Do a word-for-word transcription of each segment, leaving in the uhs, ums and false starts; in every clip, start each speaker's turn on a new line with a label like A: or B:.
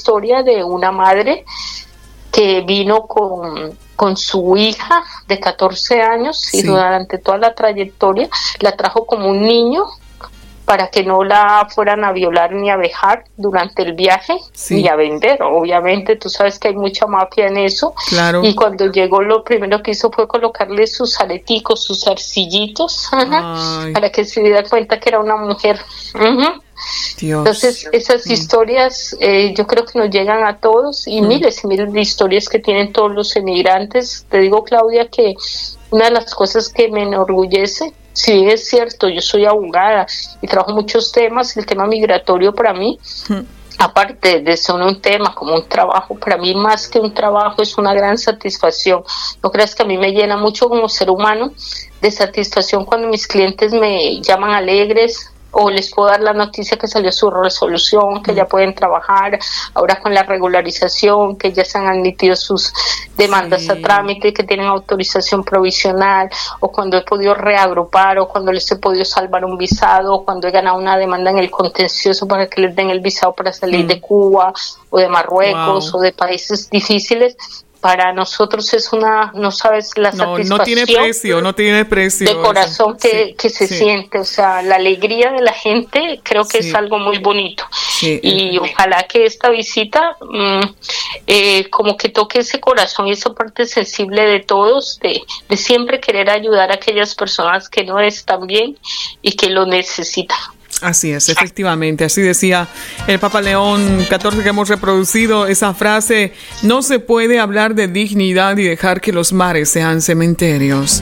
A: historia de una madre que vino con, con su hija de catorce años, sí. Y durante toda la trayectoria la trajo como un niño para que no la fueran a violar ni a vejar durante el viaje, sí. Ni a vender. Obviamente, tú sabes que hay mucha mafia en eso.
B: Claro.
A: Y cuando llegó, lo primero que hizo fue colocarle sus areticos, sus arcillitos, para que se diera cuenta que era una mujer. Uh-huh.
B: Dios.
A: Entonces, esas historias eh, yo creo que nos llegan a todos y mm. miles y miles de historias que tienen todos los emigrantes. Te digo, Claudia, que una de las cosas que me enorgullece, sí es cierto, yo soy abogada y trabajo muchos temas, el tema migratorio para mí, mm. aparte de ser un tema como un trabajo, para mí más que un trabajo es una gran satisfacción. No creas que a mí me llena mucho como ser humano de satisfacción cuando mis clientes me llaman alegres, o les puedo dar la noticia que salió su resolución, que ya pueden trabajar ahora con la regularización, que ya se han admitido sus demandas sí. a trámite, que tienen autorización provisional, o cuando he podido reagrupar, o cuando les he podido salvar un visado, o cuando he ganado una demanda en el contencioso para que les den el visado para salir mm. de Cuba, o de Marruecos, wow. o de países difíciles. Para nosotros es una, no sabes, la
B: no,
A: satisfacción.
B: No tiene precio, no tiene precio.
A: De corazón que, sí, que se sí. siente, o sea, la alegría de la gente creo que sí. es algo muy bonito. Sí, y ojalá que esta visita mmm, eh, como que toque ese corazón y esa parte sensible de todos, de, de siempre querer ayudar a aquellas personas que no están bien y que lo necesitan.
B: Así es, efectivamente, así decía el Papa León catorce, que hemos reproducido esa frase: no se puede hablar de dignidad y dejar que los mares sean cementerios.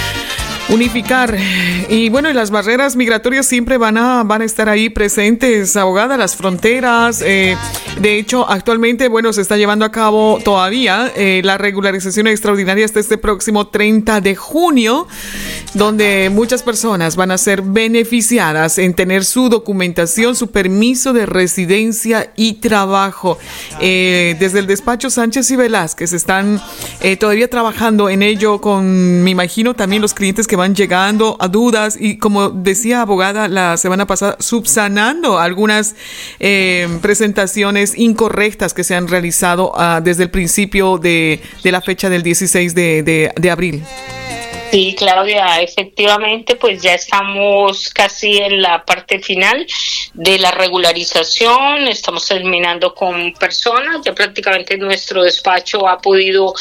B: Unificar. Y bueno, y las barreras migratorias siempre van a, van a estar ahí presentes, abogada, las fronteras. Eh, de hecho, actualmente, bueno, se está llevando a cabo todavía eh, la regularización extraordinaria hasta este próximo treinta de junio, donde muchas personas van a ser beneficiadas en tener su documentación, su permiso de residencia y trabajo. Eh, desde el despacho Sánchez y Velázquez están eh, todavía trabajando en ello con, me imagino, también los clientes que van llegando a dudas y, como decía abogada la semana pasada, subsanando algunas eh, presentaciones incorrectas que se han realizado uh, desde el principio de, de la fecha del dieciséis de, de, de abril.
A: Sí, Claudia, efectivamente, pues ya estamos casi en la parte final de la regularización, estamos terminando con personas, ya prácticamente nuestro despacho ha podido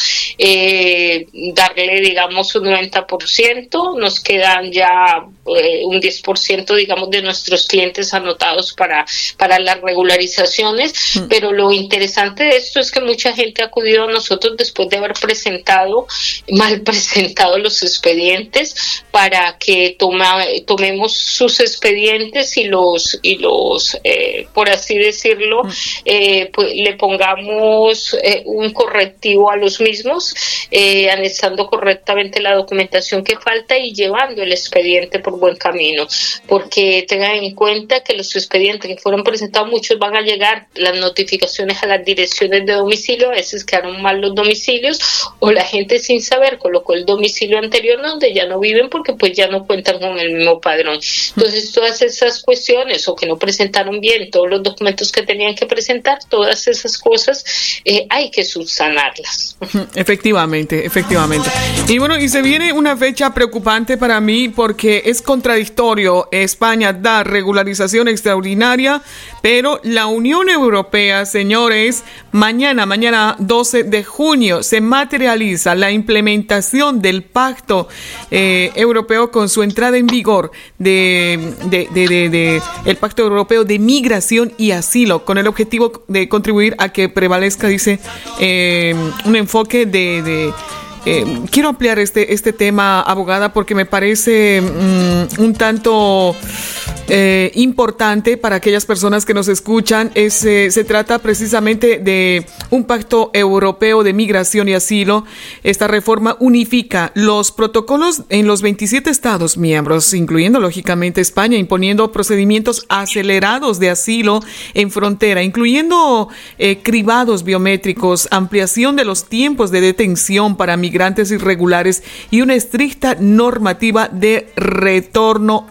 A: eh, darle, digamos, un noventa por ciento, nos quedan ya eh, un diez por ciento, digamos, de nuestros clientes anotados para, para las regularizaciones, mm. pero lo interesante de esto es que mucha gente ha acudido a nosotros después de haber presentado, mal presentado los expedientes, para que toma, tomemos sus expedientes y los y los eh, por así decirlo eh, pues, le pongamos eh, un correctivo a los mismos, eh, anexando correctamente la documentación que falta y llevando el expediente por buen camino, porque tengan en cuenta que los expedientes que fueron presentados, muchos van a llegar las notificaciones a las direcciones de domicilio, a veces quedaron mal los domicilios, o la gente sin saber colocó el domicilio anterior donde ya no viven porque pues ya no cuentan con el mismo padrón. Entonces todas esas cuestiones, o que no presentaron bien todos los documentos que tenían que presentar, todas esas cosas eh, hay que subsanarlas.
B: Efectivamente, efectivamente. Y bueno, y se viene una fecha preocupante para mí porque es contradictorio. España da regularización extraordinaria, pero la Unión Europea, señores, mañana, mañana doce de junio, se materializa la implementación del Pacto eh, Europeo con su entrada en vigor de, de, de, de, de el Pacto Europeo de Migración y Asilo, con el objetivo de contribuir a que prevalezca, dice, eh, un enfoque de... de Eh, quiero ampliar este, este tema, abogada, porque me parece um, un tanto eh, importante para aquellas personas que nos escuchan. Es, eh, se trata precisamente de un pacto europeo de migración y asilo. Esta reforma unifica los protocolos en los veintisiete estados miembros, incluyendo lógicamente España, imponiendo procedimientos acelerados de asilo en frontera, incluyendo eh, cribados biométricos, ampliación de los tiempos de detención para migrantes migrantes irregulares y una estricta normativa de retorno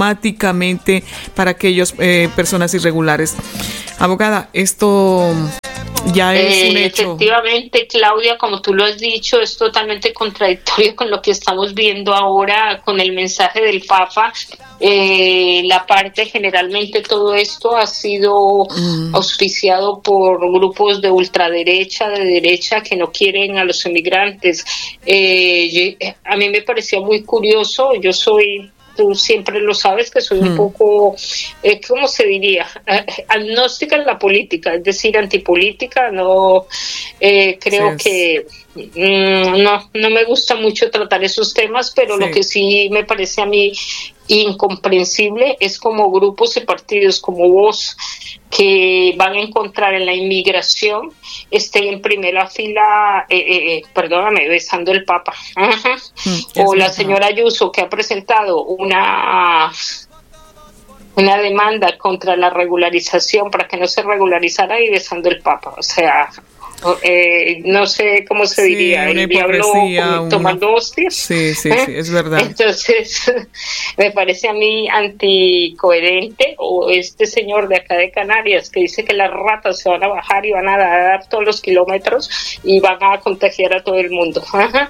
B: automáticamente para aquellas eh, personas irregulares. Abogada, esto ya es eh, un hecho.
A: Efectivamente, Claudia, como tú lo has dicho, es totalmente contradictorio con lo que estamos viendo ahora con el mensaje del Papa. Eh, la parte, generalmente todo esto ha sido mm. auspiciado por grupos de ultraderecha, de derecha, que no quieren a los inmigrantes. Eh, a mí me parecía muy curioso, yo soy... Tú siempre lo sabes que soy un mm. poco, eh, ¿cómo se diría? Eh, agnóstica en la política, es decir, antipolítica. No eh, creo sí, que mm, no, no me gusta mucho tratar esos temas, pero sí. Lo que sí me parece a mí incomprensible es como grupos y partidos como vos, que van a encontrar en la inmigración, estén en primera fila, eh, eh, perdóname, besando el Papa. Ajá. Mm, o la señora Ayuso, que ha presentado una una demanda contra la regularización para que no se regularizara, y besando el Papa. O sea, eh, no sé cómo se sí, diría, el diablo tomando una... hostias.
B: Sí, sí, sí, es verdad.
A: Entonces, me parece a mí anticoherente. O este señor de acá de Canarias que dice que las ratas se van a bajar y van a dar todos los kilómetros y van a contagiar a todo el mundo.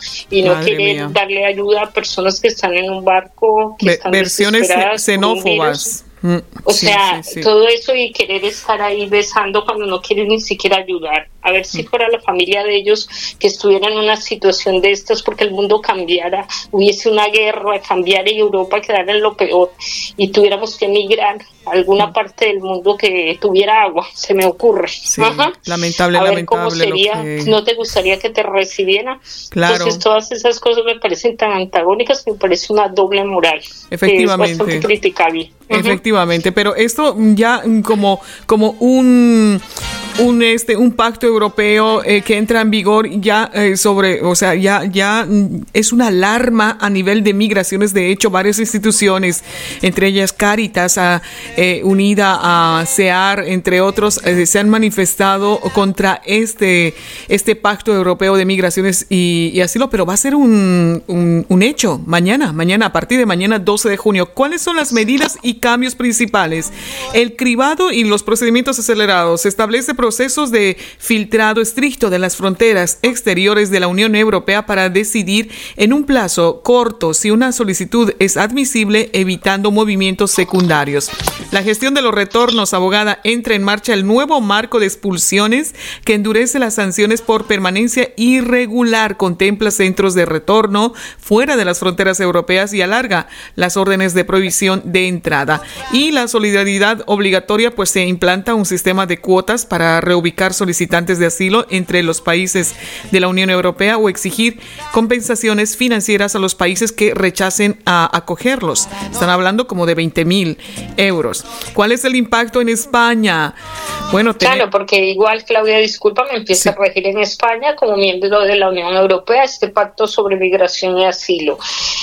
A: Y no
B: Madre
A: quieren
B: mía.
A: darle ayuda a personas que están en un barco, que
B: Ve-
A: están
B: versiones xenófobas.
A: Mm, o
B: sí,
A: sea,
B: sí, sí.
A: todo eso, y querer estar ahí besando cuando no quieren ni siquiera ayudar. A ver si fuera la familia de ellos que estuviera en una situación de estas, porque el mundo cambiara, hubiese una guerra, cambiara y Europa quedara en lo peor y tuviéramos que emigrar a alguna parte del mundo que tuviera agua, se me ocurre.
B: Sí,
A: Ajá.
B: lamentable,
A: a ver
B: lamentable.
A: cómo sería,
B: lo que...
A: ¿no te gustaría que te recibieran?
B: Claro.
A: Entonces todas esas cosas me parecen tan antagónicas, me parece una doble moral.
B: Efectivamente.
A: Que es bastante criticable.
B: Efectivamente, pero esto ya como, como un, un, este, un pacto europeo eh, que entra en vigor ya eh, sobre, o sea, ya, ya es una alarma a nivel de migraciones. De hecho, varias instituciones, entre ellas Cáritas, a, eh, unida a CEAR, entre otros, eh, se han manifestado contra este, este pacto europeo de migraciones y, y asilo, pero va a ser un, un, un hecho mañana, mañana, a partir de mañana, doce de junio. ¿Cuáles son las medidas y cambios principales? El cribado y los procedimientos acelerados. Se establece procesos de filtrado estricto de las fronteras exteriores de la Unión Europea para decidir en un plazo corto si una solicitud es admisible, evitando movimientos secundarios. La gestión de los retornos, abogada, entra en marcha el nuevo marco de expulsiones que endurece las sanciones por permanencia irregular, contempla centros de retorno fuera de las fronteras europeas y alarga las órdenes de prohibición de entrada. Y la solidaridad obligatoria, pues se implanta un sistema de cuotas para reubicar solicitantes de asilo entre los países de la Unión Europea o exigir compensaciones financieras a los países que rechacen a acogerlos. Están hablando como de veinte mil euros. ¿Cuál es el impacto en España? Bueno, ten...
A: Claro, porque igual, Claudia, disculpa, me empieza sí. a regir en España como miembro de la Unión Europea este pacto sobre migración y asilo.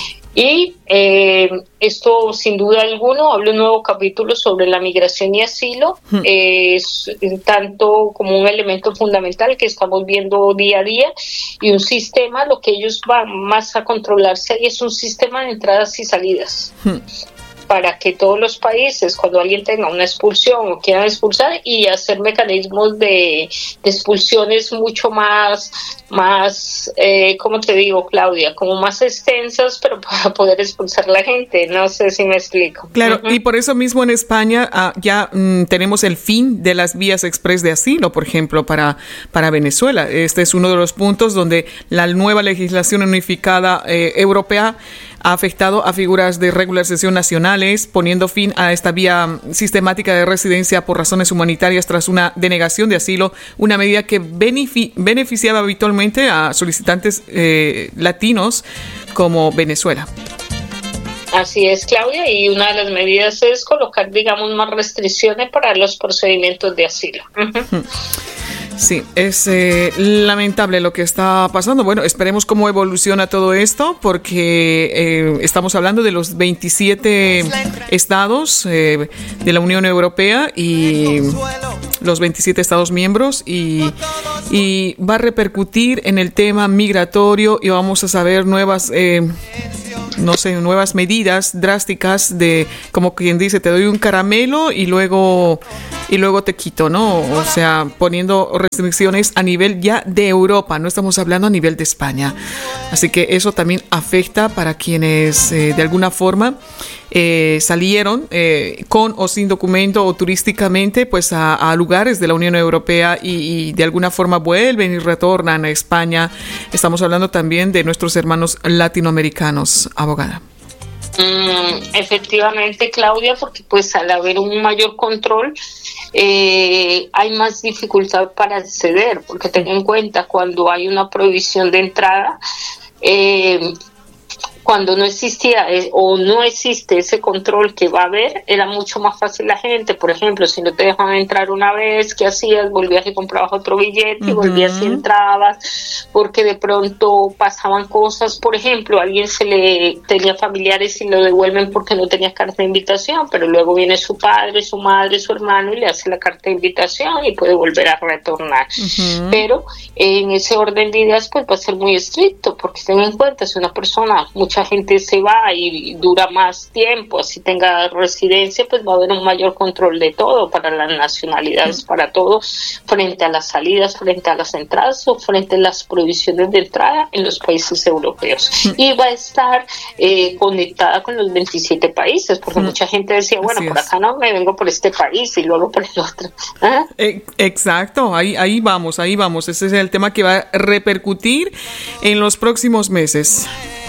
A: Y eh, esto, sin duda alguna, abre un nuevo capítulo sobre la migración y asilo, hmm. eh, es tanto como un elemento fundamental que estamos viendo día a día, y un sistema, lo que ellos van más a controlarse ahí es un sistema de entradas y salidas. Hmm. Para que todos los países, cuando alguien tenga una expulsión o quieran expulsar, y hacer mecanismos de, de expulsiones mucho más, más eh, ¿cómo te digo, Claudia? Como más extensas, pero para poder expulsar a la gente. No sé si me explico.
B: Claro,
A: uh-huh.
B: Y por eso mismo en España ah, ya mm, tenemos el fin de las vías express de asilo, por ejemplo, para, para Venezuela. Este es uno de los puntos donde la nueva legislación unificada eh, europea ha afectado a figuras de regularización nacionales, poniendo fin a esta vía sistemática de residencia por razones humanitarias tras una denegación de asilo, una medida que benefici- beneficiaba habitualmente a solicitantes eh, latinos como Venezuela.
A: Así es, Claudia, y una de las medidas es colocar, digamos, más restricciones para los procedimientos de asilo. Uh-huh.
B: Sí, es eh, lamentable lo que está pasando. Bueno, esperemos cómo evoluciona todo esto, porque eh, estamos hablando de los veintisiete estados eh, de la Unión Europea y los veintisiete estados miembros, y, y va a repercutir en el tema migratorio, y vamos a saber nuevas... Eh, no sé, nuevas medidas drásticas de, como quien dice, te doy un caramelo y luego, y luego te quito, ¿no? O sea, poniendo restricciones a nivel ya de Europa, no estamos hablando a nivel de España. Así que eso también afecta para quienes eh, de alguna forma eh, salieron eh, con o sin documento o turísticamente pues a, a lugares de la Unión Europea y, y de alguna forma vuelven y retornan a España. Estamos hablando también de nuestros hermanos latinoamericanos, abogada.
A: Mm, efectivamente, Claudia, porque pues al haber un mayor control eh, hay más dificultad para acceder, porque ten en cuenta cuando hay una prohibición de entrada, eh, cuando no existía eh, o no existe ese control que va a haber, era mucho más fácil la gente. Por ejemplo, si no te dejaban entrar una vez, ¿qué hacías? Volvías y comprabas otro billete y uh-huh. volvías y entrabas, porque de pronto pasaban cosas. Por ejemplo, a alguien se le tenía familiares y lo devuelven porque no tenía carta de invitación, pero luego viene su padre, su madre, su hermano y le hace la carta de invitación y puede volver a retornar. Uh-huh. Pero eh, en ese orden de ideas pues va a ser muy estricto, porque ten en cuenta, si una persona, mucha gente se va y dura más tiempo, así tenga residencia, pues va a haber un mayor control de todo, para las nacionalidades, para todo, frente a las salidas, frente a las entradas o frente a las prohibiciones de entrada en los países europeos. Y va a estar eh, conectada con los veintisiete países, porque mucha gente decía, bueno, por acá no me vengo por este país y luego por el otro. ¿Ah?
B: Exacto, ahí, ahí vamos, ahí vamos. Ese es el tema que va a repercutir en los próximos meses.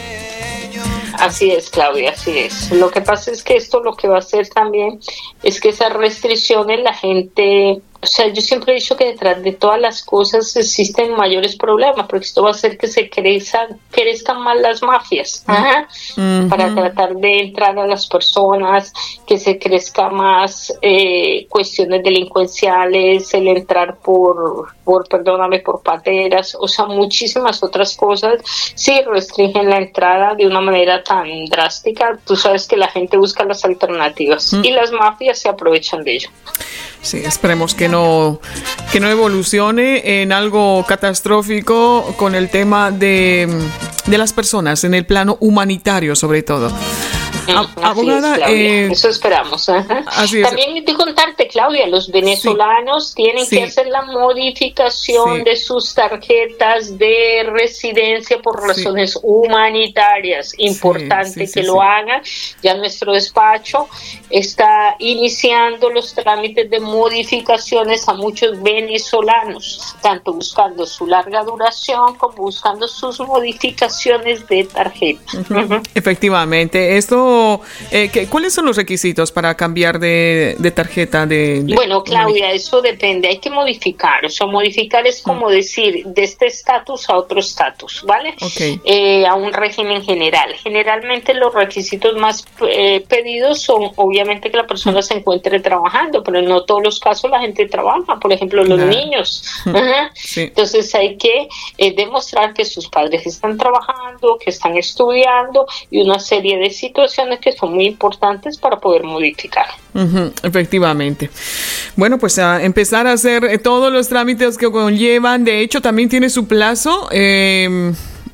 A: Así es, Claudia, así es. Lo que pasa es que esto lo que va a hacer también es que esas restricciones la gente... O sea, yo siempre he dicho que detrás de todas las cosas existen mayores problemas, porque esto va a hacer que se crezcan, crezcan más las mafias, ajá, uh-huh. para tratar de entrar a las personas, que se crezca más eh, cuestiones delincuenciales, el entrar por, por, perdóname, por pateras, o sea, muchísimas otras cosas. Sí, restringen la entrada de una manera tan drástica. Tú sabes que la gente busca las alternativas uh-huh. y las mafias se aprovechan de ello.
B: Sí, esperemos que no que no evolucione en algo catastrófico con el tema de, de las personas, en el plano humanitario sobre todo.
A: A, abogada, es, eh, eso esperamos. Así También es. De contarte, Claudia, los venezolanos sí. tienen sí. que hacer la modificación sí. de sus tarjetas de residencia por razones sí. humanitarias. Importante sí, sí, que sí, lo sí. hagan. Ya nuestro despacho está iniciando los trámites de modificaciones a muchos venezolanos, tanto buscando su larga duración como buscando sus modificaciones de tarjeta.
B: Uh-huh. Uh-huh. Efectivamente, esto Eh, ¿qué, ¿Cuáles son los requisitos para cambiar de, de tarjeta? De, de
A: bueno, Claudia, eso depende, hay que modificar. O sea, modificar es como mm. decir de este estatus a otro estatus, ¿vale?
B: Okay.
A: Eh, a un régimen general. Generalmente los requisitos más eh, pedidos son, obviamente, que la persona mm. se encuentre trabajando, pero en no todos los casos la gente trabaja. Por ejemplo, los claro. niños. Mm. Ajá. Sí. Entonces hay que eh, demostrar que sus padres están trabajando, que están estudiando y una serie de situaciones que son muy importantes para poder modificar.
B: Uh-huh, efectivamente. Bueno, pues a empezar a hacer eh, todos los trámites que conllevan. De hecho, también tiene su plazo. Eh,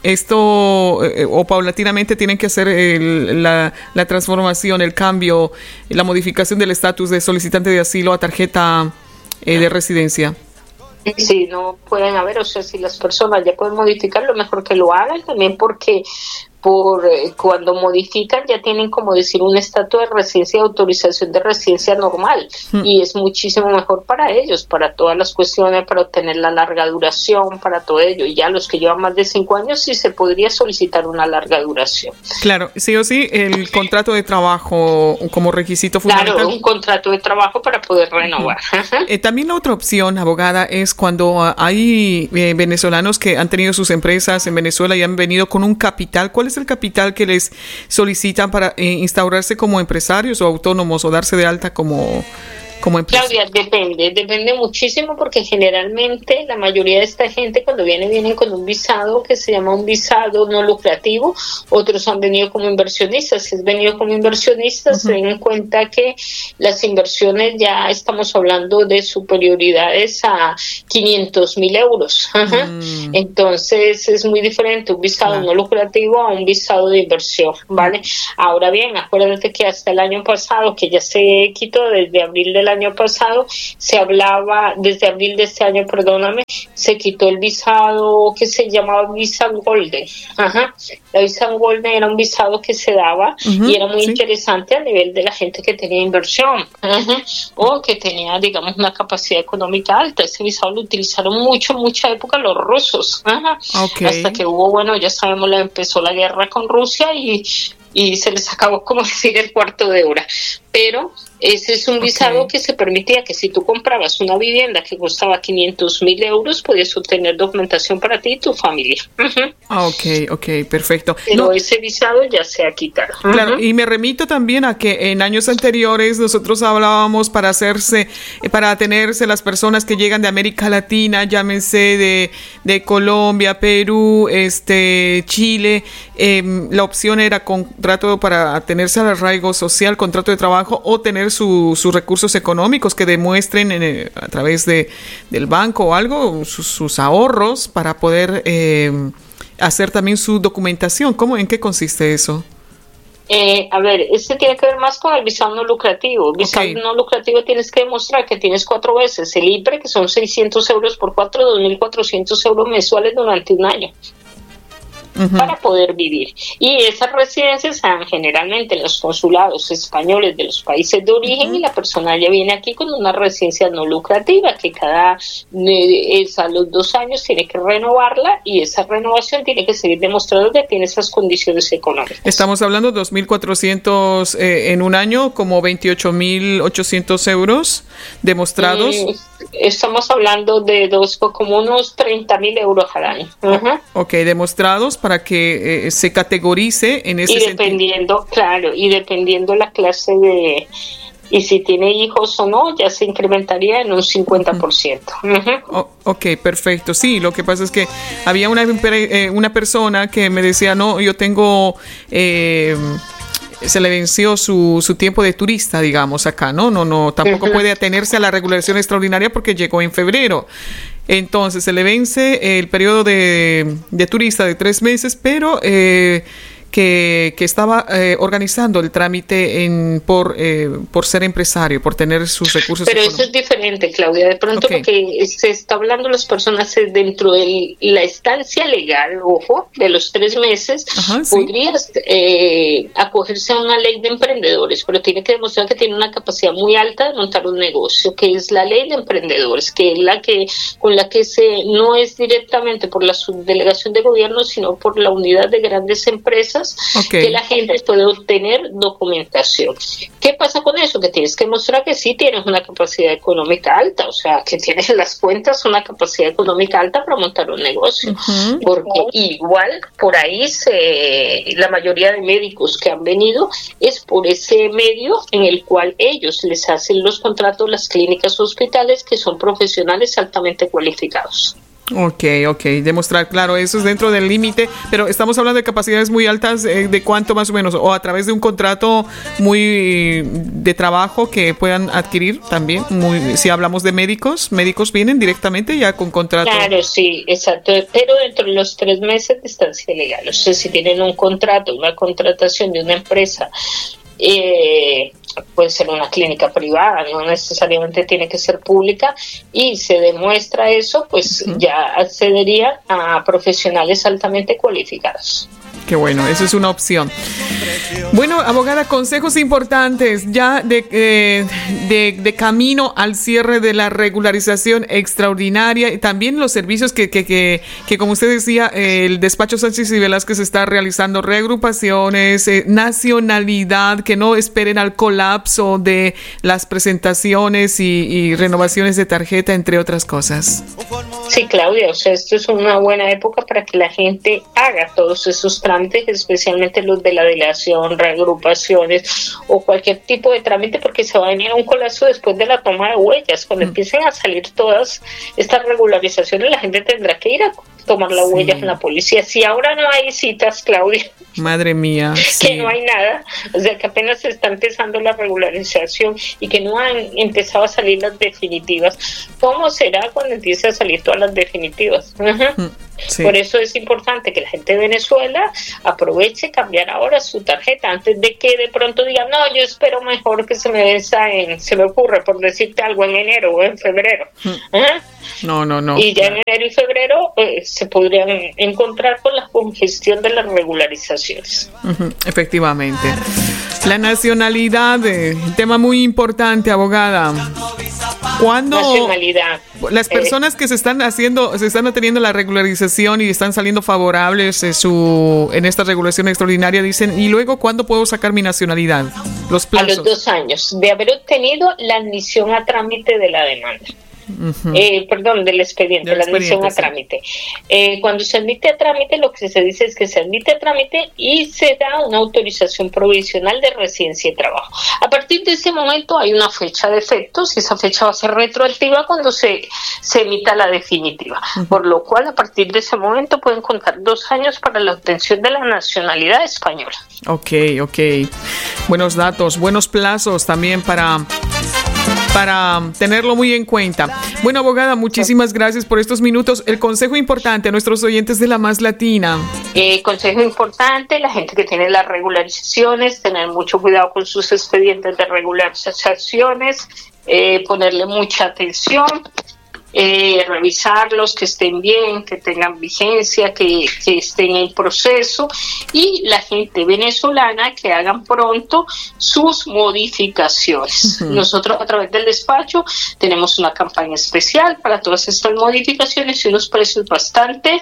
B: esto, eh, o paulatinamente tienen que hacer el, la, la transformación, el cambio, la modificación del estatus de solicitante de asilo a tarjeta eh, de residencia.
A: Sí, no pueden haber, o sea, si las personas ya pueden modificar, lo mejor que lo hagan, también porque por eh, cuando modifican ya tienen, como decir, un estatus de residencia, de autorización de residencia normal, mm. y es muchísimo mejor para ellos, para todas las cuestiones, para obtener la larga duración, para todo ello. Y ya los que llevan más de cinco años sí se podría solicitar una larga duración.
B: Claro, sí o sí, el contrato de trabajo como requisito fundamental.
A: Claro, un contrato de trabajo para poder renovar.
B: Uh-huh. Eh, también la otra opción, abogada, es cuando hay eh, venezolanos que han tenido sus empresas en Venezuela y han venido con un capital. ¿Cuál es el capital que les solicitan para eh, instaurarse como empresarios o autónomos o darse de alta como como empresa?
A: Claudia, depende, depende muchísimo porque generalmente la mayoría de esta gente cuando viene, vienen con un visado que se llama un visado no lucrativo, otros han venido como inversionistas. Si has venido como inversionistas, uh-huh. ten en cuenta que las inversiones ya estamos hablando de superioridades a quinientos mil euros. Uh-huh. Mm. Entonces es muy diferente un visado claro. no lucrativo a un visado de inversión, ¿vale? Ahora bien, acuérdate que hasta el año pasado, que ya se quitó desde abril del año pasado, se hablaba, desde abril de este año, perdóname, se quitó el visado que se llamaba Visa Golden. Ajá. La Visa Golden era un visado que se daba uh-huh, y era muy sí. interesante a nivel de la gente que tenía inversión uh-huh, o que tenía, digamos, una capacidad económica alta. Ese visado lo utilizaron mucho, mucha época los rusos. Uh-huh, okay. Hasta que hubo, bueno, ya sabemos, la, empezó la guerra con Rusia y, y se les acabó, como decir, el cuarto de hora. Pero ese es un visado okay. que se permitía que si tú comprabas una vivienda que costaba quinientos mil euros, podías obtener documentación para ti y tu familia. Uh-huh.
B: Ah, ok, ok, perfecto.
A: Pero no. ese visado ya se ha quitado. Uh-huh.
B: Claro, y me remito también a que en años anteriores nosotros hablábamos para hacerse, para atenerse las personas que llegan de América Latina, llámense de, de Colombia, Perú, este, Chile, eh, la opción era contrato para atenerse al arraigo social, contrato de trabajo, o tener su, sus recursos económicos que demuestren en, eh, a través de del banco o algo, sus, sus ahorros para poder eh, hacer también su documentación. ¿Cómo, en qué consiste eso?
A: Eh, a ver, este tiene que ver más con el visado no lucrativo. El visado okay. no lucrativo tienes que demostrar que tienes cuatro veces el I P R E, que son seiscientos euros por cuatro, dos mil cuatrocientos euros mensuales durante un año. Uh-huh. Para poder vivir. Y esas residencias se dan generalmente en los consulados españoles de los países de origen uh-huh. y la persona ya viene aquí con una residencia no lucrativa que cada es a los dos años tiene que renovarla y esa renovación tiene que seguir demostrando que tiene esas condiciones económicas.
B: Estamos hablando de dos mil cuatrocientos eh, en un año, como veintiocho mil ochocientos euros demostrados. Eh,
A: estamos hablando de dos, como unos treinta mil euros al año. Uh-huh.
B: Ok, demostrados para que eh, se categorice en ese
A: sentido. Y dependiendo, sentido. Claro, y dependiendo la clase de... Y si tiene hijos o no, ya se incrementaría en un cincuenta por ciento. Uh-huh.
B: Oh, ok, perfecto. Sí, lo que pasa es que había una, eh, una persona que me decía, no, yo tengo... Eh, se le venció su, su tiempo de turista, digamos, acá, ¿no? No, no, tampoco uh-huh. puede atenerse a la regulación extraordinaria porque llegó en febrero. Entonces, se le vence el periodo de, de turista de tres meses, pero eh, que, que estaba eh, organizando el trámite en por eh, por ser empresario, por tener sus recursos
A: Pero
B: económicos.
A: Eso es diferente, Claudia, de pronto okay. porque se está hablando las personas dentro de la estancia legal, ojo, de los tres meses, Ajá, sí. podrías eh, acogerse a una ley de emprendedores, pero tiene que demostrar que tiene una capacidad muy alta de montar un negocio, que es la ley de emprendedores, que es la que con la que se no es directamente por la subdelegación de gobierno, sino por la unidad de grandes empresas, okay. que la gente puede obtener documentación. ¿Qué pasa con eso? Que tienes que mostrar que sí tienes una capacidad económica alta, o sea, que tienes en las cuentas una capacidad económica alta para montar un negocio, uh-huh. porque igual por ahí se, la mayoría de médicos que han venido es por ese medio en el cual ellos les hacen los contratos, las clínicas o hospitales, que son profesionales altamente cualificados.
B: Ok, ok, demostrar, claro, eso es dentro del límite, pero estamos hablando de capacidades muy altas, eh, ¿de cuánto más o menos? O a través de un contrato muy de trabajo que puedan adquirir también, muy, si hablamos de médicos, médicos vienen directamente ya con contrato.
A: Claro, sí, exacto, pero dentro de los tres meses de estancia legal, o sea, si tienen un contrato, una contratación de una empresa, eh... puede ser una clínica privada, no necesariamente tiene que ser pública, y se demuestra eso, pues uh-huh. ya accedería a profesionales altamente cualificados.
B: Qué bueno, eso es una opción. Bueno, abogada, consejos importantes ya de, eh, de, de camino al cierre de la regularización extraordinaria y también los servicios que, que, que, que como usted decía, eh, el despacho Sánchez y Velázquez está realizando reagrupaciones, eh, nacionalidad, que no esperen al colapso de las presentaciones y, y renovaciones de tarjeta, entre otras cosas.
A: Sí, Claudia, o sea, esto es una buena época para que la gente haga todos esos trámites, especialmente los de la delegación, reagrupaciones o cualquier tipo de trámite, porque se va a venir un colapso después de la toma de huellas. Cuando mm. empiecen a salir todas estas regularizaciones, la gente tendrá que ir a tomar las sí. huellas en la policía. Si ahora no hay citas, Claudia,
B: madre mía,
A: que
B: sí.
A: no hay nada, o sea que apenas se está empezando la regularización y que no han empezado a salir las definitivas. ¿Cómo será cuando empiece a salir todas las definitivas? Uh-huh. Sí. Por eso es importante que la gente de Venezuela aproveche cambiar ahora su tarjeta antes de que de pronto digan, no, yo espero mejor que se me venza en, se me ocurre por decirte algo, en enero o en febrero. ¿Eh?
B: No, no, no.
A: Y ya en enero y febrero eh, se podrían encontrar con la congestión de las regularizaciones.
B: Uh-huh. Efectivamente. La nacionalidad, eh, tema muy importante, abogada. ¿Cuándo
A: nacionalidad?
B: Las personas eh, que se están haciendo, se están teniendo la regularización y están saliendo favorables en, su, en esta regulación extraordinaria, dicen, ¿y luego cuándo puedo sacar mi nacionalidad? Los plazos.
A: A los dos años de haber obtenido la admisión a trámite de la demanda. Uh-huh. eh, perdón, del expediente, del la admisión a sí. trámite. Eh, cuando se admite a trámite, lo que se dice es que se admite a trámite y se da una autorización provisional de residencia y trabajo. A partir de ese momento hay una fecha de efectos y esa fecha va a ser retroactiva cuando se, se emita la definitiva. Uh-huh. Por lo cual, a partir de ese momento pueden contar dos años para la obtención de la nacionalidad española.
B: Ok, ok. Buenos datos, buenos plazos también para... para tenerlo muy en cuenta. Bueno, abogada, muchísimas gracias por estos minutos. El consejo importante a nuestros oyentes de La Más Latina.
A: Eh, consejo importante, la gente que tiene las regularizaciones, tener mucho cuidado con sus expedientes de regularizaciones, eh, ponerle mucha atención. Eh, revisarlos, que estén bien, que tengan vigencia, que, que estén en proceso, y la gente venezolana que hagan pronto sus modificaciones. Uh-huh. Nosotros a través del despacho tenemos una campaña especial para todas estas modificaciones y unos precios bastante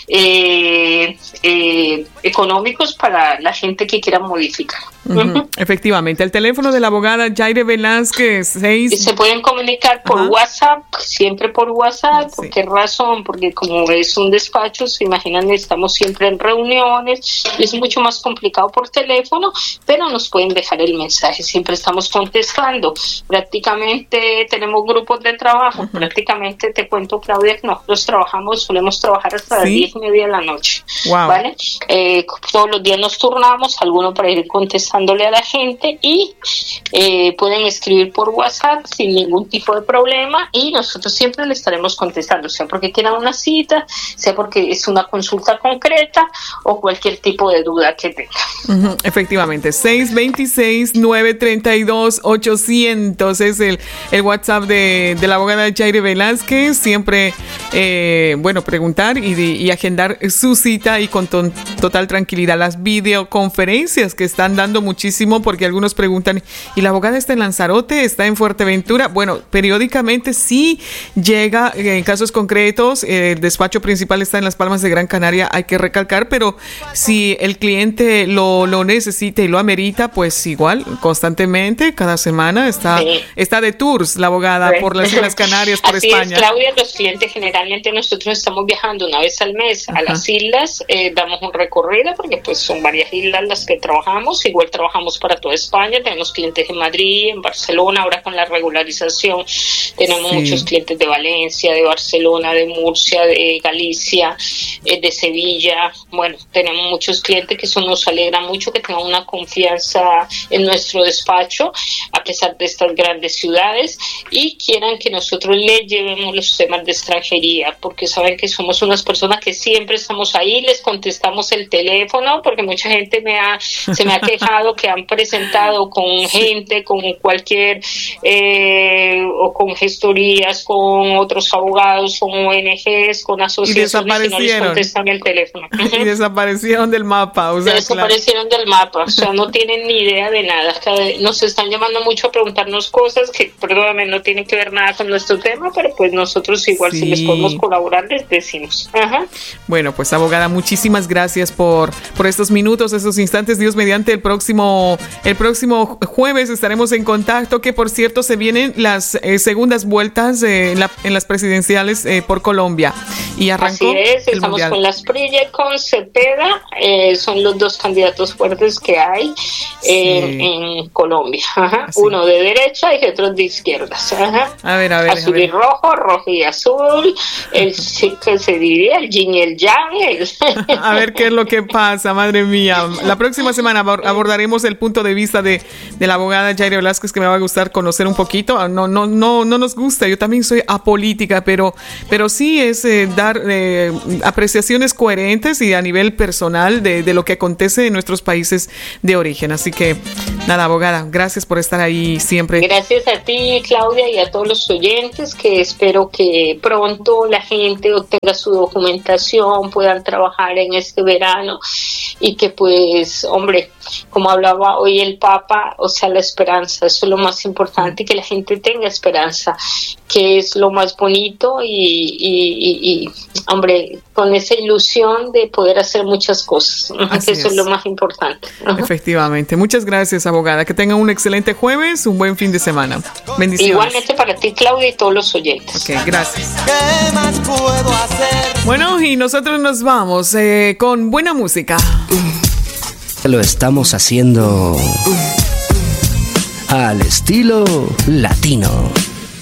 A: eh, eh, económicos para la gente que quiera modificar.
B: Uh-huh. Uh-huh. Efectivamente, el teléfono de la abogada Yaire Velázquez, seis...
A: Se pueden comunicar por uh-huh. WhatsApp, siempre por WhatsApp. ¿Por sí. qué razón? Porque como es un despacho, se imaginan, estamos siempre en reuniones, es mucho más complicado por teléfono, pero nos pueden dejar el mensaje, siempre estamos contestando. Prácticamente tenemos grupos de trabajo, uh-huh. prácticamente te cuento, Claudia, nosotros trabajamos, solemos trabajar hasta ¿Sí? las diez y media de la noche, wow. ¿vale? Eh, todos los días nos turnamos, algunos para ir contestándole a la gente, y eh, pueden escribir por WhatsApp sin ningún tipo de problema, y nosotros siempre le estaremos contestando, sea porque quieran una cita, sea porque es una consulta concreta o cualquier tipo de duda que tengan.
B: Uh-huh, efectivamente, seis dos seis, nueve tres dos, ochocientos es el, el WhatsApp de, de la abogada Yaire Velázquez. Siempre, eh, bueno, preguntar y, y agendar su cita, y con ton, total tranquilidad. Las videoconferencias que están dando muchísimo, porque algunos preguntan, ¿y la abogada está en Lanzarote? ¿Está en Fuerteventura? Bueno, periódicamente sí llega, en casos concretos, el despacho principal está en Las Palmas de Gran Canaria, hay que recalcar, pero si el cliente lo, lo necesita y lo amerita, pues igual, constantemente, cada semana está, sí. está de tours la abogada sí. por las Islas Canarias, por
A: Así
B: España.
A: Es, Claudia, los clientes generalmente nosotros estamos viajando una vez al mes a Ajá. las islas, eh, damos un recorrido porque pues son varias islas las que trabajamos, igual trabajamos para toda España, tenemos clientes en Madrid, en Barcelona, ahora con la regularización tenemos sí. muchos clientes de Valencia, de Barcelona, de Murcia, de Galicia, eh, de Sevilla. Bueno, tenemos muchos clientes que eso nos alegra mucho, que tengan una confianza en nuestro despacho a pesar de estas grandes ciudades, y quieran que nosotros les llevemos los temas de extranjería, porque saben que somos unas personas que siempre estamos ahí, les contestamos el teléfono, porque mucha gente me ha, se me ha quejado que han presentado con gente, con cualquier eh, o con gestorías, con otros abogados, con O N Ges, con asociaciones, y no les contestan el teléfono.
B: Y desaparecieron del mapa. O sea,
A: desaparecieron claro. del mapa, o sea, no tienen ni idea de nada. Nos están llamando mucho a preguntarnos cosas que, perdóname, no tienen que ver nada con nuestro tema, pero pues nosotros igual sí. si les podemos colaborar, les decimos. Ajá.
B: Bueno, pues abogada, muchísimas gracias gracias por, por estos minutos, estos instantes. Dios mediante, el próximo, el próximo jueves estaremos en contacto, que por cierto se vienen las eh, segundas vueltas eh, en, la, en las presidenciales eh, por Colombia. Y arrancó.
A: Así es,
B: el
A: estamos
B: mundial.
A: con las Prilla y con Cepeda, eh, son los dos candidatos fuertes que hay eh, sí. en Colombia. Ajá. Uno de derecha y otro de izquierdas. Ajá.
B: A ver, a ver.
A: Azul
B: a ver.
A: y rojo, rojo y azul, el que se diría el yin y el yang. El...
B: A ver qué es lo que pasa, madre mía. La próxima semana abordaremos el punto de vista de, de la abogada Yaire Velázquez, que me va a gustar conocer un poquito. No, no, no, no nos gusta, yo también soy apolítica, pero, pero sí es eh, dar eh, apreciaciones coherentes y a nivel personal de, de lo que acontece en nuestros países de origen. Así que, nada, abogada, gracias por estar ahí siempre.
A: Gracias a ti, Claudia, y a todos los oyentes, que espero que pronto la gente obtenga su documentación, puedan trabajar en este verano y que pues, hombre, como hablaba hoy el Papa, o sea, la esperanza, eso es lo más importante, que la gente tenga esperanza, que es lo más bonito y, y, y, y hombre, con esa ilusión de poder hacer muchas cosas, que eso es. es lo más importante.
B: Efectivamente. Muchas gracias, abogada. Que tengan un excelente jueves, un buen fin de semana. Bendiciones.
A: Igualmente para ti, Claudia, y todos los oyentes.
B: Ok, gracias. ¿Qué más puedo hacer? Bueno, y nosotros nos vamos eh, con buena música.
C: Lo estamos haciendo al estilo latino.